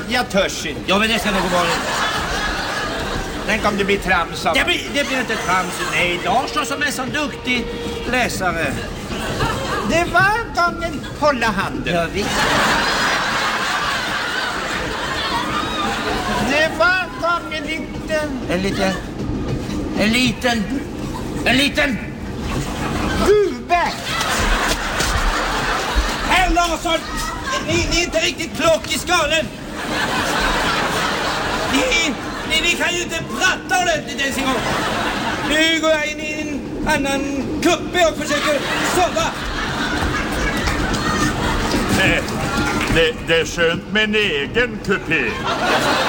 Jag törs inte. Ja, men det ska nog vara... Tänk om det blir trams av... Det blir inte trams. Nej, Larsson som är så duktig läsare. Det var gången hålla handen. Ja, visst. Det var gången En liten gubbe. Herr Larsson, ni är inte riktigt klock i skallen. Ni kan ju inte prata ordentligt ens en gång. Nu går jag in i en annan kuppe och försöker sova. Det är skönt med en egen kupé.